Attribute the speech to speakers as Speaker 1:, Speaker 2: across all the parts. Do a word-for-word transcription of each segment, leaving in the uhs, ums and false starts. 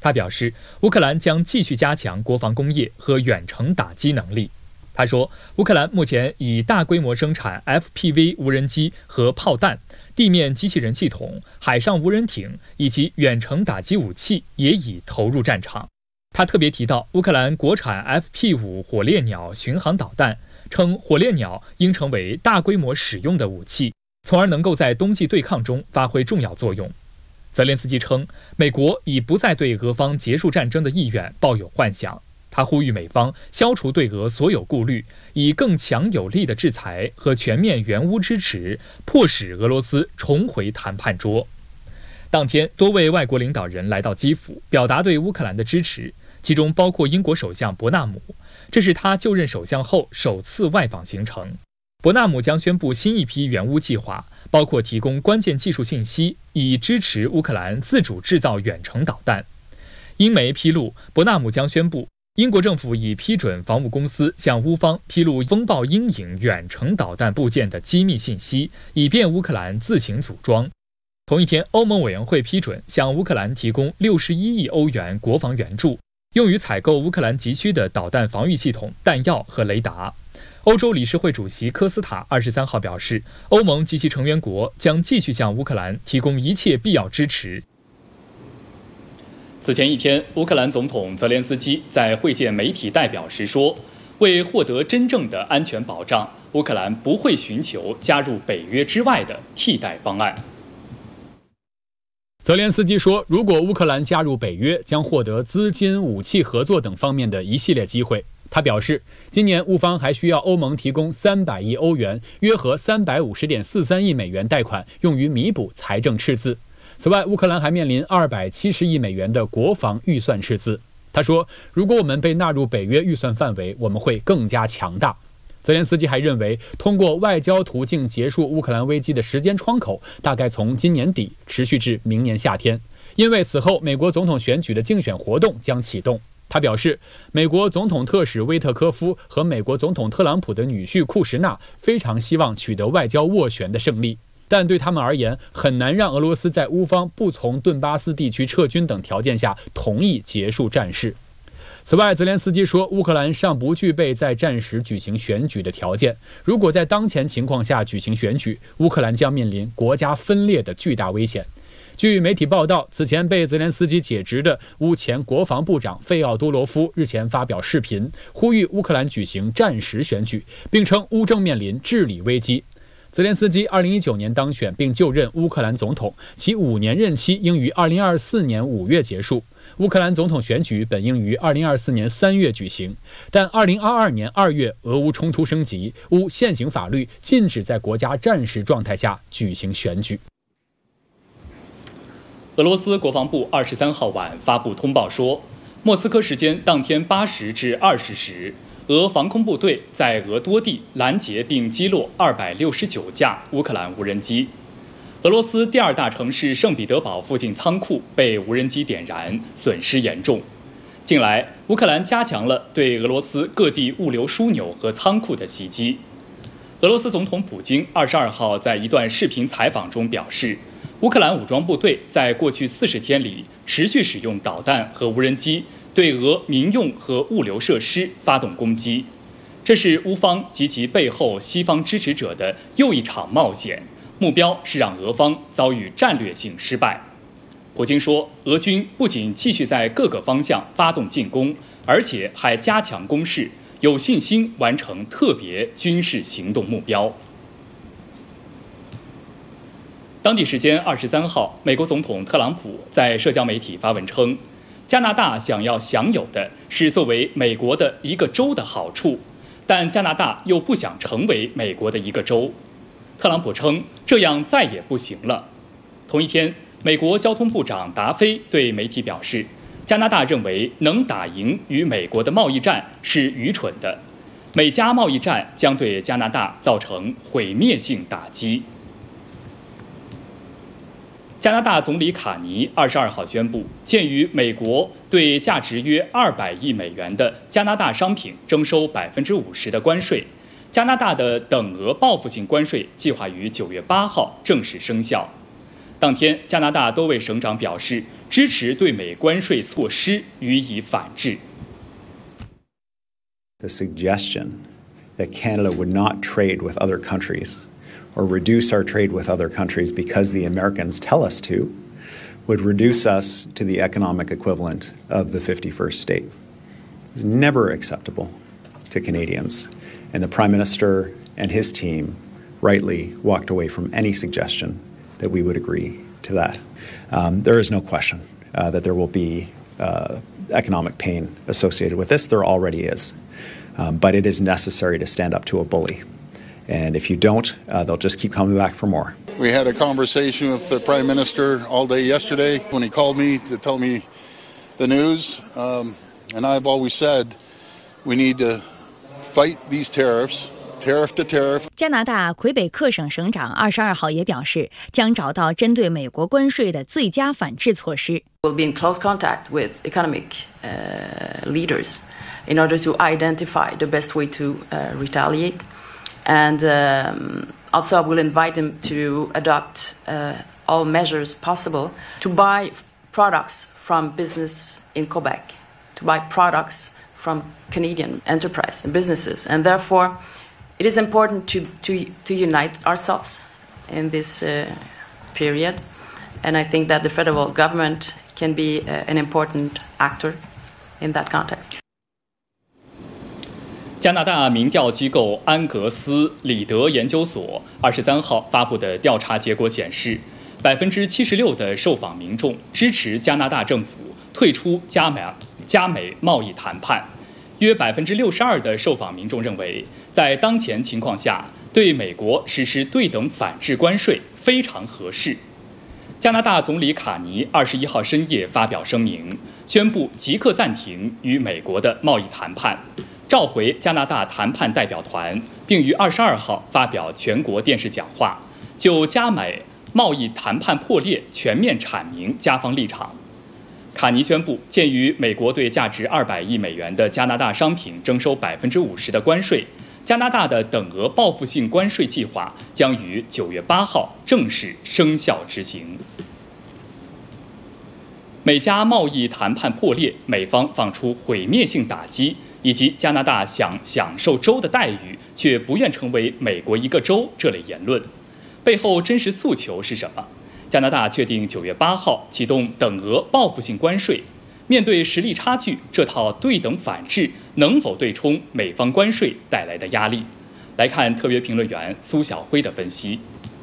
Speaker 1: 他表示，乌克兰将继续加强国防工业和远程打击能力。他说，乌克兰目前已大规模生产 F P V 无人机和炮弹、地面机器人系统、海上无人艇以及远程打击武器也已投入战场。他特别提到，乌克兰国产 F P 五 火烈鸟巡航导弹，称火烈鸟应成为大规模使用的武器，从而能够在冬季对抗中发挥重要作用。泽连斯基称，美国已不再对俄方结束战争的意愿抱有幻想。他呼吁美方消除对俄所有顾虑，以更强有力的制裁和全面援乌支持，迫使俄罗斯重回谈判桌。当天，多位外国领导人来到基辅，表达对乌克兰的支持，其中包括英国首相伯纳姆，这是他就任首相后首次外访行程。伯纳姆将宣布新一批援乌计划，包括提供关键技术信息，以支持乌克兰自主制造远程导弹。英媒披露，伯纳姆将宣布英国政府已批准防务公司向乌方披露风暴鹰影远程导弹部件的机密信息，以便乌克兰自行组装。同一天，欧盟委员会批准向乌克兰提供六十一亿欧元国防援助，用于采购乌克兰急需的导弹防御系统、弹药和雷达。欧洲理事会主席科斯塔二十三号表示，欧盟及其成员国将继续向乌克兰提供一切必要支持。此前一天，乌克兰总统泽连斯基在会见媒体代表时说，为获得真正的安全保障，乌克兰不会寻求加入北约之外的替代方案。
Speaker 2: 泽连斯基说，如果乌克兰加入北约，将获得资金、武器合作等方面的一系列机会。他表示，今年乌方还需要欧盟提供三百亿欧元，约合三百五十点四三亿美元贷款，用于弥补财政赤字。此外，乌克兰还面临二百七十亿美元的国防预算赤字。他说，如果我们被纳入北约预算范围，我们会更加强大。泽连斯基还认为，通过外交途径结束乌克兰危机的时间窗口大概从今年底持续至明年夏天，因为此后美国总统选举的竞选活动将启动。他表示，美国总统特使威特科夫和美国总统特朗普的女婿库什纳非常希望取得外交斡旋的胜利，但对他们而言，很难让俄罗斯在乌方不从顿巴斯地区撤军等条件下同意结束战事。此外，泽连斯基说，乌克兰尚不具备在战时举行选举的条件。如果在当前情况下举行选举，乌克兰将面临国家分裂的巨大危险。据媒体报道，此前被泽连斯基解职的乌前国防部长费奥多罗夫日前发表视频，呼吁乌克兰举行战时选举，并称乌正面临治理危机。泽连斯基二零一九年当选并就任乌克兰总统，其五年任期应于二零二四年五月结束。乌克兰总统选举本应于二零二四年三月举行，但二零二二年二月俄乌冲突升级，乌现行法律禁止在国家战时状态下举行选举。
Speaker 1: 俄罗斯国防部二十三号晚发布通报说，莫斯科时间当天八时至二十时，俄防空部队在俄多地拦截并击落二百六十九架乌克兰无人机。俄罗斯第二大城市圣彼得堡附近仓库被无人机点燃，损失严重。近来，乌克兰加强了对俄罗斯各地物流枢纽和仓库的袭击。俄罗斯总统普京二十二号在一段视频采访中表示，乌克兰武装部队在过去四十天里持续使用导弹和无人机对俄民用和物流设施发动攻击，这是乌方及其背后西方支持者的又一场冒险，目标是让俄方遭遇战略性失败。普京说，俄军不仅继续在各个方向发动进攻，而且还加强攻势，有信心完成特别军事行动目标。当地时间二十三号，美国总统特朗普在社交媒体发文称，加拿大想要享有的是作为美国的一个州的好处，但加拿大又不想成为美国的一个州。特朗普称，这样再也不行了。同一天，美国交通部长达菲对媒体表示，加拿大认为能打赢与美国的贸易战是愚蠢的，美加贸易战将对加拿大造成毁灭性打击。加拿大总理卡尼二十二号宣布，鉴于美国对价值约二百亿美元的加拿大商品征收百分之五十的关税，加拿大的等额报复性关税计划于九月八号正式生效。当天，加拿大多位省长表示支持对美关税措施予以反制。
Speaker 3: The suggestion that Canada would not trade with other countries or reduce our trade with other countries because the Americans tell us to would reduce us to the economic equivalent of the fifty-first state. It was never acceptable to Canadians, and the Prime Minister and his team rightly walked away from any suggestion that we would agree to that. Um, there is no question uh, that there will be uh, economic pain associated with this. There already is. Um, but it is necessary to stand up to a bully. And if you don't, uh, they'll just keep coming back for more.
Speaker 4: We had a conversation with the Prime Minister all day yesterday when he called me to tell me the news. Um, and I've always said we need to fight these tariffs. Tariff to tariff.
Speaker 5: 加拿大魁北克省省长二十二号也表示，将找到针对美国关税的最佳反制措施。
Speaker 6: We'll be in close contact with economic uh, leaders in order to identify the best way to uh, retaliate, and um, also I will invite them to adopt uh, all measures possible to buy products from business in Quebec, to buy products from Canadian enterprise and businesses, and therefore. It is important to, to, to unite ourselves in this uh, period, and I think that the federal government can be uh, an important actor in that context.
Speaker 1: 加拿大民调机构安格斯里德研究所二十三号发布的调查结果显示，百分之七十六的受访民众支持加拿大政府退出加美加美贸易谈判。约百分之六十二的受访民众认为，在当前情况下，对美国实施对等反制关税非常合适。加拿大总理卡尼二十一号深夜发表声明，宣布即刻暂停与美国的贸易谈判，召回加拿大谈判代表团，并于二十二号发表全国电视讲话，就加美贸易谈判破裂全面阐明加方立场。卡尼宣布，鉴于美国对价值二百亿美元的加拿大商品征收百分之五十的关税，加拿大的等额报复性关税计划将于九月八号正式生效执行。美加贸易谈判破裂，美方放出毁灭性打击，以及加拿大想享受州的待遇，却不愿成为美国一个州这类言论，背后真实诉求是什么？加拿大确定九月八号启动等额报复性关税，面对实力差距，这套对等反制能否对冲美方关税带来的压力？来看特约评论员苏晓辉的分析。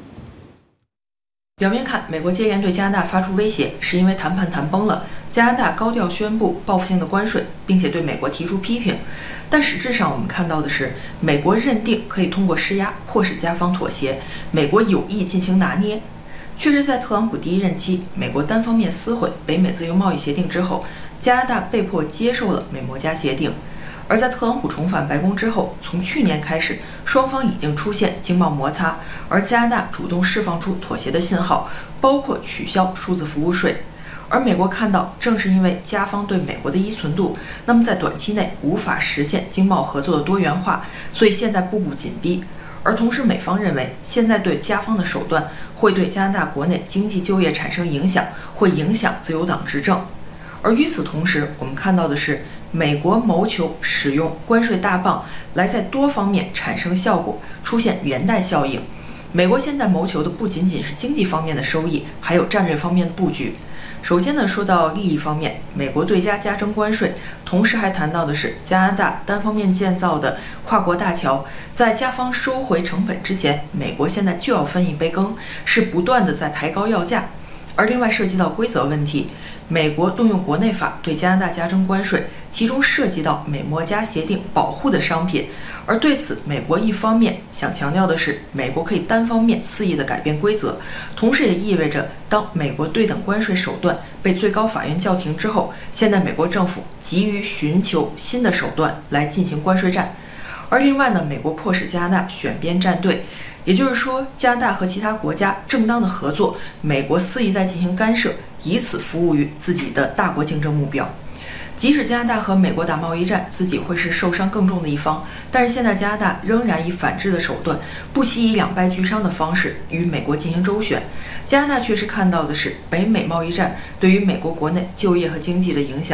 Speaker 7: 表面看，美国接连对加拿大发出威胁，是因为谈判谈崩了，加拿大高调宣布报复性的关税，并且对美国提出批评。但实质上，我们看到的是，美国认定可以通过施压迫使加方妥协，美国有意进行拿捏。确实，在特朗普第一任期，美国单方面撕毁北美自由贸易协定之后，加拿大被迫接受了美墨加协定。而在特朗普重返白宫之后，从去年开始，双方已经出现经贸摩擦，而加拿大主动释放出妥协的信号，包括取消数字服务税。而美国看到，正是因为加方对美国的依存度，那么在短期内无法实现经贸合作的多元化，所以现在步步紧逼。而同时，美方认为现在对加方的手段会对加拿大国内经济就业产生影响，会影响自由党执政。而与此同时，我们看到的是，美国谋求使用关税大棒来在多方面产生效果，出现连带效应。美国现在谋求的不仅仅是经济方面的收益，还有战略方面的布局。首先呢，说到利益方面，美国对加加征关税，同时还谈到的是加拿大单方面建造的跨国大桥，在加方收回成本之前，美国现在就要分一杯羹，是不断的在抬高要价。而另外涉及到规则问题，美国动用国内法对加拿大加征关税，其中涉及到美墨加协定保护的商品。而对此，美国一方面想强调的是，美国可以单方面肆意的改变规则，同时也意味着，当美国对等关税手段被最高法院叫停之后，现在美国政府急于寻求新的手段来进行关税战。而另外呢，美国迫使加拿大选边站队，也就是说，加拿大和其他国家正当的合作，美国肆意在进行干涉，以此服务于自己的大国竞争目标。 即使加拿大和美国打贸易战，自己会是受伤更重的一方，但是现在加拿大仍然以反制的手段，不惜以两败俱伤的方式与美国进行周旋。加拿大确实看到的是北美贸易战对于美国国内就业和经济的影响。